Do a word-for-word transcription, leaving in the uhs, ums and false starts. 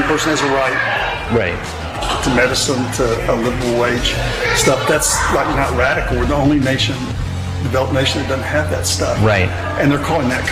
person has a right Right. to medicine, to a livable wage stuff. That's like not radical. We're the only nation, developed nation that doesn't have that stuff. Right. And they're calling that